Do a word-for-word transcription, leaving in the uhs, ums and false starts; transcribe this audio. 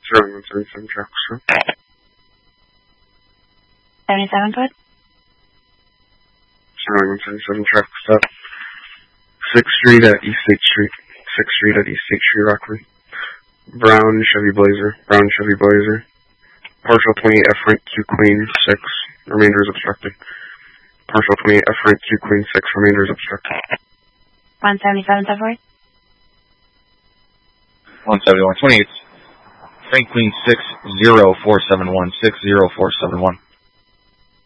Sterling one seventy-seven, traffic stop. seventy-seven foot? Sterling one seventy-seven, traffic stop. sixth Street at East sixth Street. sixth Street at East sixth Street, Rockland. Brown Chevy Blazer. Brown Chevy Blazer. Partial twenty-eight F front, Q Queen six. Remainder is obstructed. Partial twenty-eight F front, Q Queen six. Remainder is obstructed. one seventy-seven, so forth? one seventy-one, twenty-eight. Frank Queen six zero four seven one, six zero four seven one.